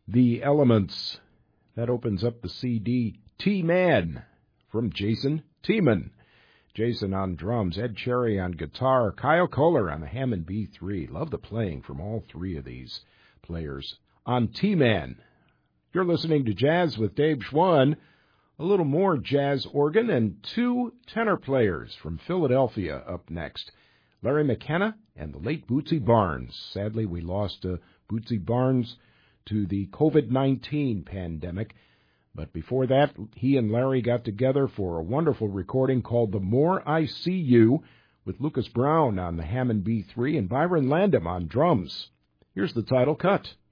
The Elements. That opens up the CD. T-Man from Jason Tiemann. Jason on drums, Ed Cherry on guitar, Kyle Kohler on the Hammond B3. Love the playing from all three of these players on T-Man. You're listening to Jazz with Dave Schwann. A little more jazz organ and two tenor players from Philadelphia up next. Larry McKenna and the late Bootsy Barnes. Sadly, we lost Bootsy Barnes to the COVID-19 pandemic. But before that, he and Larry got together for a wonderful recording called The More I See You, with Lucas Brown on the Hammond B3 and Byron Landham on drums. Here's the title cut.